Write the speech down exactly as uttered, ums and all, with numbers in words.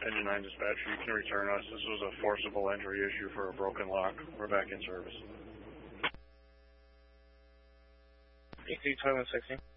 Engine nine dispatcher, you can return us. This was a forcible entry issue for a broken lock. We're back in service. E T seven sixteen.